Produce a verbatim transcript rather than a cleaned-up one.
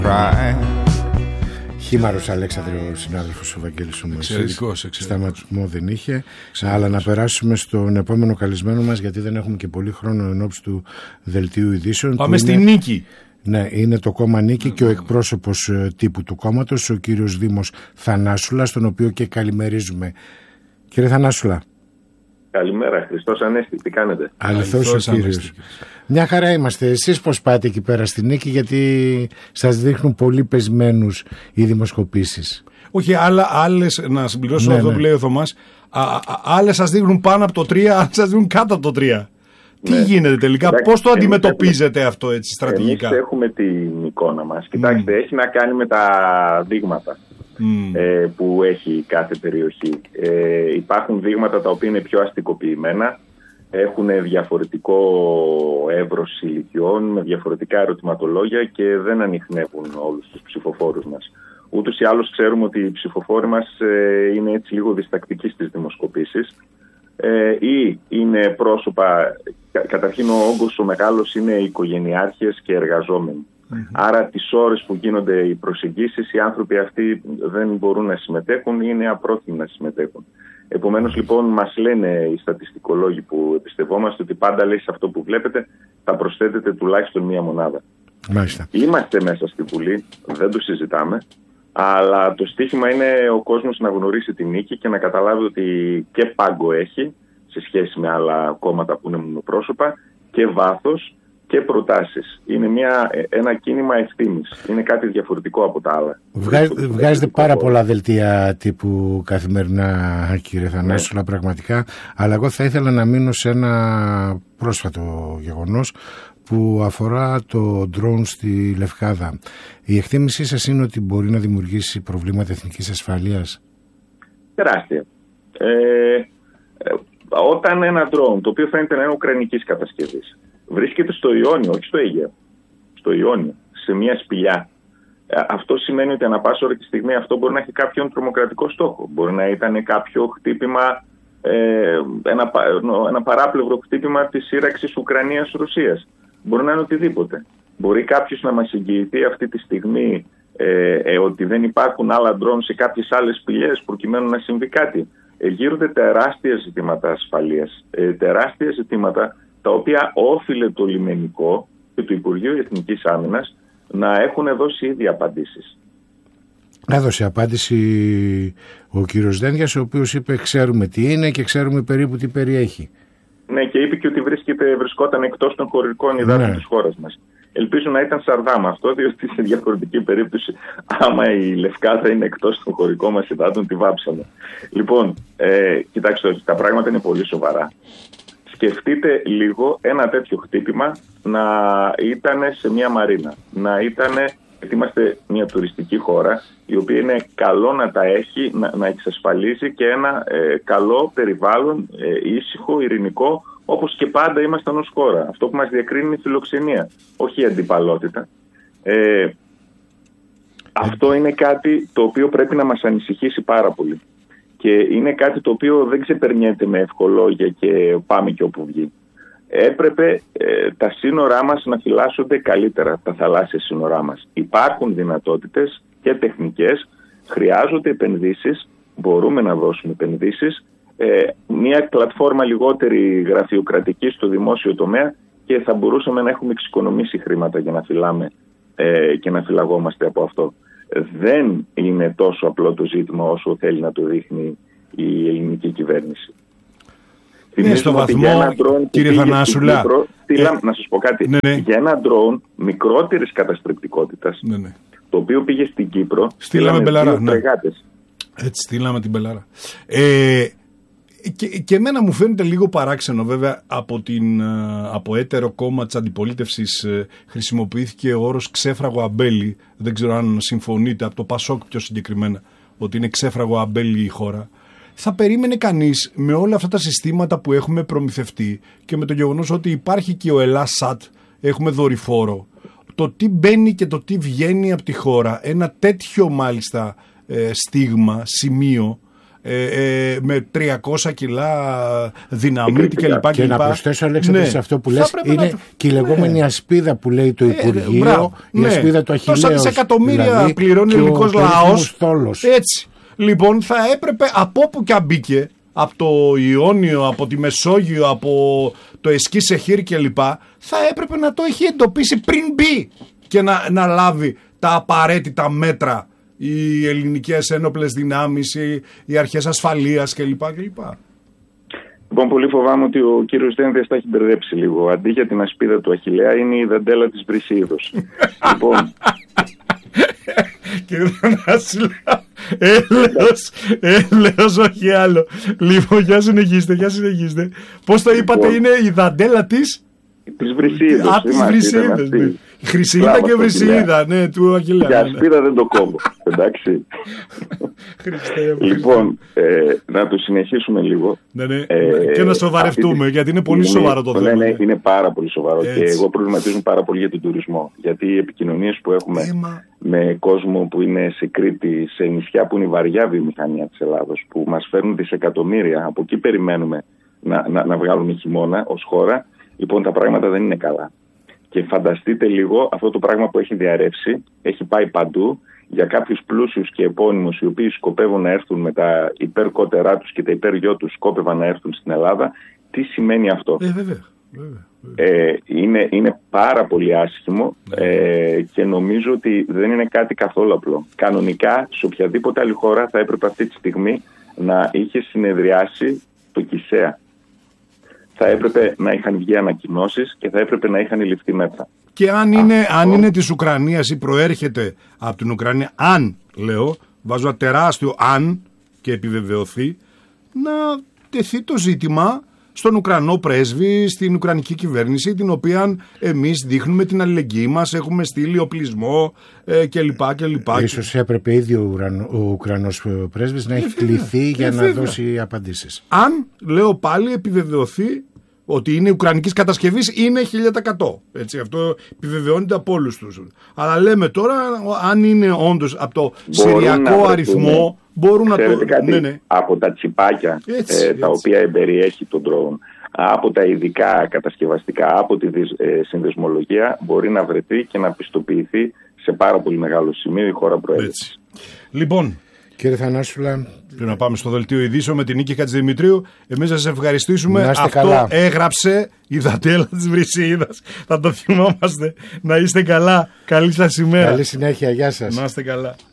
Χήμαρος Αλέξανδρος, συνάδελφος ο Βαγγέλης ο Μωυσής. Εξαιρετικός, εξαιρετικός. Σταματισμό δεν είχε. Αλλά να περάσουμε στον επόμενο καλεσμένο μας, γιατί δεν έχουμε και πολύ χρόνο ενόψει του δελτίου ειδήσεων. Πάμε στη είναι... Νίκη. Ναι, είναι το κόμμα Νίκη mm-hmm. και ο εκπρόσωπος τύπου του κόμματος, ο κύριος Δήμος Θανάσουλας, τον οποίο και καλημερίζουμε. Κύριε Θανάσουλα. Καλημέρα, Χριστός Ανέστη, τι κάνετε? Αληθώς ο κύριος. Μια χαρά είμαστε. Εσείς πώς πάτε εκεί πέρα στη Νίκη, γιατί σας δείχνουν πολύ πεσμένους οι δημοσκοπήσεις? Όχι, άλλα, άλλες, να συμπληρώσω ναι, αυτό ναι. που λέει ο Θωμάς, α, α, άλλες σας δείχνουν πάνω από το τρία, άλλες σας δείχνουν κάτω από το τρία. Τι ναι. γίνεται τελικά, εντάξει, πώς το αντιμετωπίζετε έχουμε, αυτό έτσι στρατηγικά? Εμείς έχουμε την εικόνα μας. Κοιτάξτε, mm. έχει να κάνει με τα δείγματα. Mm. Ε, που έχει κάθε περιοχή. Ε, υπάρχουν δείγματα τα οποία είναι πιο αστικοποιημένα, έχουν διαφορετικό εύρος ηλικιών, με διαφορετικά ερωτηματολόγια και δεν ανιχνεύουν όλους τους ψηφοφόρους μας. Ούτως ή άλλως ξέρουμε ότι οι ψηφοφόροι μας ε, είναι έτσι λίγο διστακτικοί στις δημοσκοπήσεις ε, ή είναι πρόσωπα, κα, καταρχήν ο όγκος ο μεγάλος είναι οικογενειάρχες και εργαζόμενοι. Mm-hmm. Άρα τις ώρες που γίνονται οι προσεγγίσεις οι άνθρωποι αυτοί δεν μπορούν να συμμετέχουν ή είναι απρόθυμοι να συμμετέχουν. Επομένως λοιπόν μας λένε οι στατιστικολόγοι που εμπιστευόμαστε ότι πάντα λέει σε αυτό που βλέπετε θα προσθέτετε τουλάχιστον μία μονάδα. Μάλιστα. Είμαστε μέσα στη Βουλή, δεν το συζητάμε, αλλά το στίχημα είναι ο κόσμος να γνωρίσει τη Νίκη και να καταλάβει ότι και πάγκο έχει σε σχέση με άλλα κόμματα που είναι μονοπρόσωπα και βάθος και προτάσεις. Είναι μια, ένα κίνημα ευθύνης. Είναι κάτι διαφορετικό από τα άλλα. Βγάζετε, βγάζετε πάρα πολλά δελτία τύπου καθημερινά, κύριε Θανάσουλα, ναι. πραγματικά. Αλλά εγώ θα ήθελα να μείνω σε ένα πρόσφατο γεγονός που αφορά το ντρόουν στη Λευκάδα. Η εκτίμησή σας είναι ότι μπορεί να δημιουργήσει προβλήματα εθνικής ασφαλείας? Τεράστια. Ε, ε, όταν ένα ντρόουν, το οποίο φαίνεται να είναι ουκρανικής κατασκευής, βρίσκεται στο Ιόνιο, όχι στο Αίγαιο, στο Ιόνιο, σε μια σπηλιά. Αυτό σημαίνει ότι ανά πάσα ώρα τη στιγμή αυτό μπορεί να έχει κάποιον τρομοκρατικό στόχο. Μπορεί να ήταν κάποιο χτύπημα, ε, ένα, ένα παράπλευρο χτύπημα της σύραξης Ουκρανίας-Ρωσίας. Μπορεί να είναι οτιδήποτε. Μπορεί κάποιος να μας εγγυηθεί αυτή τη στιγμή ε, ε, ότι δεν υπάρχουν άλλα ντρόν σε κάποιες άλλες σπηλιές προκειμένου να συμβεί κάτι. Ε, γύρονται τεράστια ζητήματα ασφαλείας, ε, τεράστια ζητήματα τα οποία όφιλε το λιμενικό και το Υπουργείο Εθνικής Άμυνας να έχουν δώσει ήδη απαντήσεις. Έδωσε απάντηση ο κύριος Δένδιας, ο οποίος είπε ξέρουμε τι είναι και ξέρουμε περίπου τι περιέχει. Ναι, και είπε και ότι βρίσκεται, βρισκόταν εκτός των χωρικών υδάτων ναι. της χώρας μας. Ελπίζω να ήταν Σαρδάμα αυτό, διότι σε διαφορετική περίπτωση, άμα η Λευκάδα είναι εκτός των χωρικών μας υδάτων, τη βάψαμε. Λοιπόν, ε, κοιτάξτε, τα πράγματα είναι πολύ σοβαρά. Σκεφτείτε λίγο ένα τέτοιο χτύπημα να ήταν σε μια μαρίνα, να ήταν, γιατί είμαστε μια τουριστική χώρα, η οποία είναι καλό να τα έχει, να, να εξασφαλίζει και ένα ε, καλό περιβάλλον, ε, ήσυχο, ειρηνικό, όπως και πάντα ήμασταν ως χώρα. Αυτό που μας διακρίνει είναι η φιλοξενία, όχι η αντιπαλότητα. Ε, αυτό είναι κάτι το οποίο πρέπει να μας ανησυχήσει πάρα πολύ. Και είναι κάτι το οποίο δεν ξεπερνιέται με ευχολόγια και πάμε και όπου βγει. Έπρεπε ε, τα σύνορά μας να φυλάσσονται καλύτερα, τα θαλάσσια σύνορά μας. Υπάρχουν δυνατότητες και τεχνικές, χρειάζονται επενδύσεις, μπορούμε να δώσουμε επενδύσεις, ε, μια πλατφόρμα λιγότερη γραφειοκρατική στο δημόσιο τομέα και θα μπορούσαμε να έχουμε εξοικονομήσει χρήματα για να φυλάμε ε, και να φυλαγόμαστε από αυτό. Δεν είναι τόσο απλό το ζήτημα όσο θέλει να το δείχνει η ελληνική κυβέρνηση. Ναι, στο βαθμό, κύριε Θανάσουλα, μικρό, στείλα, ε, να σας πω κάτι, ναι, ναι. για ένα ντρόουν μικρότερης καταστρεπτικότητας, ναι, ναι. το οποίο πήγε στην Κύπρο, στείλαμε μπελάρα, ναι. Έτσι στείλαμε την μπελάρα. Ε, και, και εμένα μου φαίνεται λίγο παράξενο, βέβαια, από, την, από έτερο κόμμα της αντιπολίτευσης ε, χρησιμοποιήθηκε ο όρος ξέφραγο αμπέλι. Δεν ξέρω αν συμφωνείτε, από το Πασόκ πιο συγκεκριμένα, ότι είναι ξέφραγο αμπέλι η χώρα. Θα περίμενε κανείς με όλα αυτά τα συστήματα που έχουμε προμηθευτεί και με το γεγονός ότι υπάρχει και ο Ελλάς-Σατ, έχουμε δορυφόρο, το τι μπαίνει και το τι βγαίνει από τη χώρα, ένα τέτοιο μάλιστα ε, στίγμα, σημείο, ε, ε, με τριακόσια κιλά δυναμίτη κλπ. Και να προσθέσω, Αλέξανδρε, ναι. σε αυτό που λες, είναι να... και η λεγόμενη ναι. ασπίδα που λέει το Υπουργείο, ε, μπράβο, η ναι. ασπίδα του Αχιλλέως. Τόσα δισεκατομμύρια δηλαδή, πληρώνει ο ελληνικός λαός. Έτσι. Λοιπόν, θα έπρεπε από όπου και αν μπήκε, από το Ιόνιο, από τη Μεσόγειο, από το Εσκή Σεχίρ κλπ, θα έπρεπε να το έχει εντοπίσει πριν μπει και να, να λάβει τα απαραίτητα μέτρα οι ελληνικές ένοπλες δυνάμεις, οι, οι αρχές ασφαλείας κλπ. κλπ. Λοιπόν, πολύ φοβάμαι ότι ο κύριος Δένδιας τα έχει μπερδέψει λίγο. Αντί για την ασπίδα του Αχιλλέα είναι η δαντέλα της Βρυσίδος. Λοιπόν... Κύριε Θανάσουλα, έλεος, έλεος, όχι άλλο. Λοιπόν, για συνεχίστε, για συνεχίστε. Πώς το είπατε, λοιπόν, είναι η δαντέλα της... Της Βρυσίδος. Α, της Βρυσίδος, ναι. Η Χρυσίδα και Βρυσίδα, ναι, του Αχιλλέα. Για ασπίδα δεν το κόβω, εντάξει. Λοιπόν, ε, να το συνεχίσουμε λίγο. Ναι, ναι. Ε, και να σοβαρευτούμε, γιατί είναι πολύ είναι, σοβαρό το θέμα. Ναι, ναι, είναι πάρα πολύ σοβαρό. Έτσι. Και εγώ προβληματίζομαι πάρα πολύ για τον τουρισμό. Γιατί οι επικοινωνίες που έχουμε Έμα. με κόσμο που είναι σε Κρήτη, σε νησιά που είναι η βαριά βιομηχανία της Ελλάδος, που μας φέρνουν δισεκατομμύρια, από εκεί περιμένουμε να, να, να βγάλουμε χειμώνα ως χώρα. Λοιπόν, τα πράγματα δεν είναι καλά. Και φανταστείτε λίγο αυτό το πράγμα που έχει διαρρεύσει, έχει πάει παντού για κάποιους πλούσιους και επώνυμους οι οποίοι σκοπεύουν να έρθουν με τα υπερκότερά τους και τα υπεργιό τους σκόπευαν να έρθουν στην Ελλάδα. Τι σημαίνει αυτό? Ε, βέβαια, βέβαια, βέβαια. Ε, είναι, είναι πάρα πολύ άσχημο ε, και νομίζω ότι δεν είναι κάτι καθόλου απλό. Κανονικά, σε οποιαδήποτε άλλη χώρα θα έπρεπε αυτή τη στιγμή να είχε συνεδριάσει το ΚΙΣΕΑ. Θα έπρεπε να είχαν βγει ανακοινώσεις και θα έπρεπε να είχαν ληφθεί μέτρα. Και αν είναι, Αυτό... αν είναι της Ουκρανίας ή προέρχεται από την Ουκρανία, αν, λέω, βάζω ένα τεράστιο αν και επιβεβαιωθεί, να τεθεί το ζήτημα στον Ουκρανό πρέσβη, στην Ουκρανική κυβέρνηση, την οποία εμείς δείχνουμε την αλληλεγγύη μας, έχουμε στείλει οπλισμό ε, κλπ. κλπ. Ίσως έπρεπε ήδη ο, Ουρανο, ο Ουκρανός πρέσβης να ε, έχει κληθεί για ε, να βέβαια. δώσει απαντήσεις. Αν, λέω πάλι, επιβεβαιωθεί ότι είναι ουκρανικής κατασκευής, είναι χίλια τοις εκατό. Έτσι, αυτό επιβεβαιώνεται από όλους τους. Αλλά λέμε τώρα, αν είναι όντως από το μπορούν συριακό αριθμό, μπορούν να το... Κάτι, ναι, ναι. Από τα τσιπάκια έτσι, ε, έτσι. τα οποία εμπεριέχει το drone, από τα ειδικά κατασκευαστικά, από τη ε, συνδεσμολογία, μπορεί να βρεθεί και να πιστοποιηθεί σε πάρα πολύ μεγάλο σημείο η χώρα προέλευσης. Λοιπόν, κύριε Θανάσουλα, πριν να πάμε στο δελτίο ειδήσεων με την Νίκη Χατζηδημητρίου, εμείς θα σας ευχαριστήσουμε. Αυτό καλά. Έγραψε η δαντέλα της Βρυσίδας. Θα το θυμόμαστε. Να είστε καλά. Καλή σας ημέρα. Καλή συνέχεια. Γεια σας. Να είστε καλά.